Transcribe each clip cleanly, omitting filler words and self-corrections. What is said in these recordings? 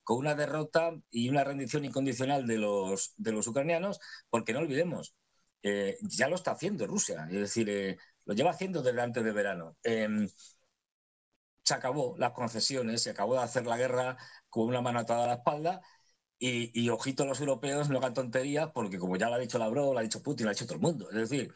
con una derrota y una rendición incondicional de los ucranianos, porque no olvidemos, ya lo está haciendo Rusia, es decir, lo lleva haciendo desde antes de verano. Se acabó las concesiones, se acabó de hacer la guerra con una mano atada a la espalda y ojito a los europeos, no hagan tonterías, porque como ya lo ha dicho Lavrov, lo ha dicho Putin, lo ha dicho todo el mundo. Es decir,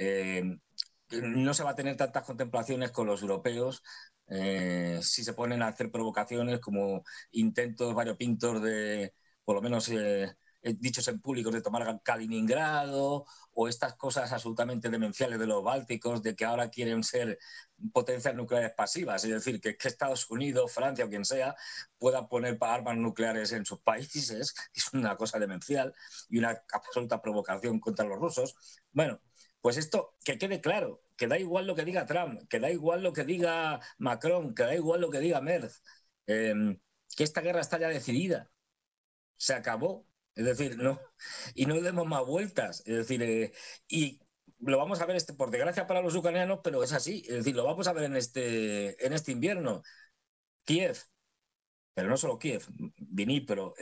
no se va a tener tantas contemplaciones con los europeos si se ponen a hacer provocaciones como intentos variopintos de, por lo menos dichos en público, de tomar Kaliningrado, o estas cosas absolutamente demenciales de los bálticos, de que ahora quieren ser potencias nucleares pasivas, es decir, que Estados Unidos, Francia o quien sea pueda poner armas nucleares en sus países, que es una cosa demencial y una absoluta provocación contra los rusos. Bueno, pues esto, que quede claro, que da igual lo que diga Trump, que da igual lo que diga Macron, que da igual lo que diga Merz, que esta guerra está ya decidida, se acabó, es decir, no, y no demos más vueltas, es decir, y lo vamos a ver, por desgracia para los ucranianos, pero es así, es decir, lo vamos a ver en este invierno. Kiev, pero no solo Kiev, Dnipro,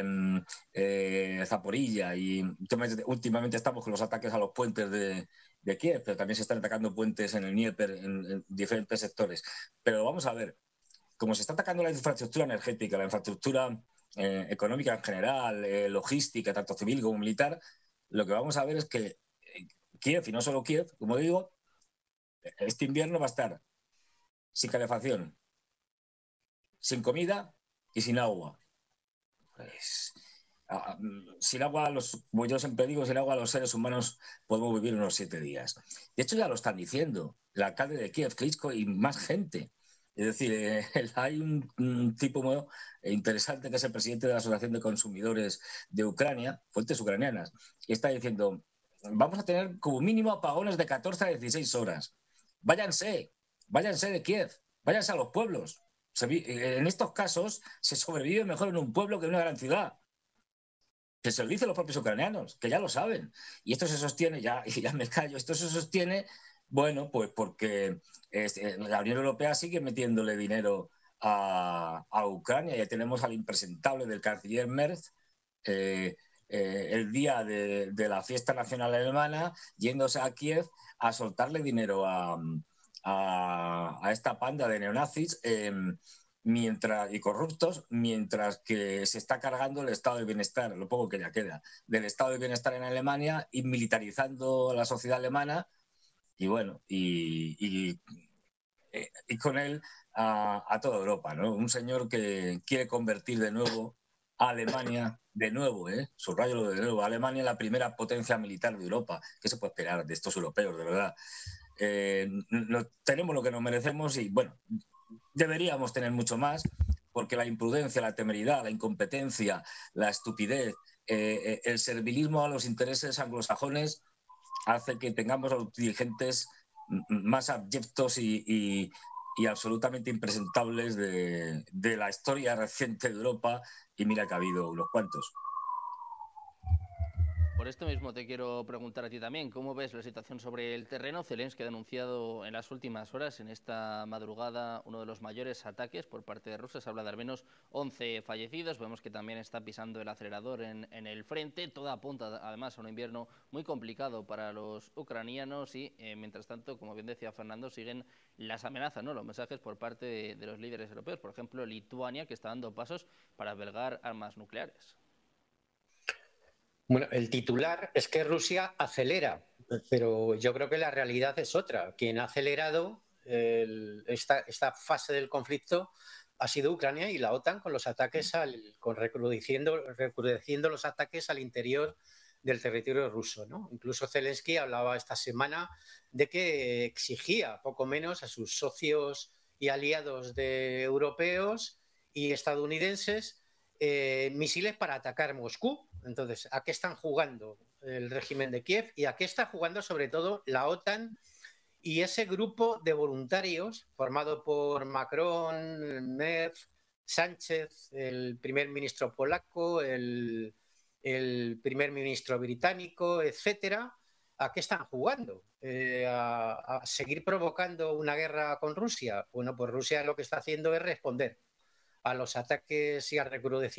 Zaporilla, y últimamente estamos con los ataques a los puentes de Kiev, pero también se están atacando puentes en el Dnieper en diferentes sectores. Pero vamos a ver, como se está atacando la infraestructura energética, la infraestructura económica en general, logística, tanto civil como militar, lo que vamos a ver es que Kiev, y no solo Kiev, como digo, este invierno va a estar sin calefacción, sin comida y sin agua. Pues, sin agua, como yo siempre digo, sin agua los seres humanos podemos vivir unos 7 días. De hecho, ya lo están diciendo el alcalde de Kiev, Klitschko, y más gente. Es decir, hay un tipo muy interesante que es el presidente de la Asociación de Consumidores de Ucrania, fuentes ucranianas, y está diciendo, vamos a tener como mínimo apagones de 14 a 16 horas. Váyanse, váyanse de Kiev, váyanse a los pueblos. En estos casos se sobrevive mejor en un pueblo que en una gran ciudad. Que se lo dicen los propios ucranianos, que ya lo saben. Y esto se sostiene, ya me callo, esto se sostiene, bueno, pues porque la Unión Europea sigue metiéndole dinero a Ucrania. Ya tenemos al impresentable del canciller Merz, el día de la fiesta nacional alemana, yéndose a Kiev a soltarle dinero a esta panda de neonazis y corruptos, mientras que se está cargando el estado de bienestar, lo poco que ya queda, del estado de bienestar en Alemania y militarizando la sociedad alemana y bueno, y con él a toda Europa, ¿no? Un señor que quiere convertir de nuevo a Alemania, de nuevo, subrayo lo de nuevo, a Alemania en la primera potencia militar de Europa. ¿Qué se puede esperar de estos europeos, de verdad? No, tenemos lo que nos merecemos y, bueno, deberíamos tener mucho más, porque la imprudencia, la temeridad, la incompetencia, la estupidez, el servilismo a los intereses anglosajones hace que tengamos a los dirigentes más abyectos y absolutamente impresentables de la historia reciente de Europa, y mira que ha habido unos cuantos. Por esto mismo te quiero preguntar a ti también, ¿cómo ves la situación sobre el terreno? Zelensky ha denunciado en las últimas horas, en esta madrugada, uno de los mayores ataques por parte de Rusia. Se habla de al menos 11 fallecidos. Vemos que también está pisando el acelerador en el frente. Todo apunta además a un invierno muy complicado para los ucranianos y, mientras tanto, como bien decía Fernando, siguen las amenazas, ¿no? Los mensajes por parte de los líderes europeos. Por ejemplo, Lituania, que está dando pasos para albergar armas nucleares. Bueno, el titular es que Rusia acelera, pero yo creo que la realidad es otra. Quien ha acelerado esta fase del conflicto ha sido Ucrania y la OTAN con los ataques, recrudeciendo los ataques al interior del territorio ruso, ¿no? Incluso Zelensky hablaba esta semana de que exigía poco menos a sus socios y aliados europeos y estadounidenses misiles para atacar Moscú. Entonces, ¿a qué están jugando el régimen de Kiev y a qué está jugando sobre todo la OTAN y ese grupo de voluntarios formado por Macron, Merz, Sánchez, el primer ministro polaco, el primer ministro británico, etcétera? ¿A qué están jugando? ¿A seguir provocando una guerra con Rusia? Bueno, pues Rusia lo que está haciendo es responder a los ataques y al recrudecimiento